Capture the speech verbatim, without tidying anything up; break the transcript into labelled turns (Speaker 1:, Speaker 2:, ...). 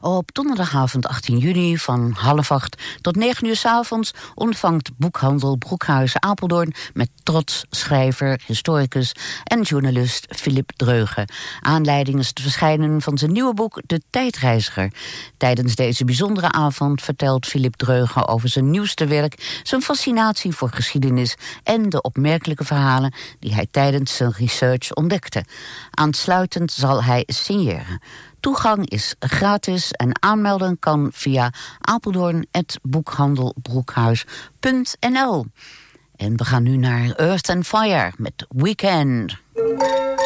Speaker 1: Op donderdagavond achttien juni van half acht tot negen uur 's avonds ontvangt boekhandel Broekhuizen Apeldoorn met trots schrijver, historicus en journalist Philip Dreugen. Aanleiding is het verschijnen van zijn nieuwe boek De Tijdreiziger. Tijdens deze bijzondere avond vertelt Philip Dreugen over zijn nieuwste werk, zijn fascinatie voor geschiedenis en de opmerkelijke verhalen die hij tijdens zijn research ontdekte. Aansluitend zal hij signeren. Toegang is gratis en aanmelden kan via apeldoorn punt boekhandelbroekhuis punt n l. En we gaan nu naar Earth and Fire met Weekend.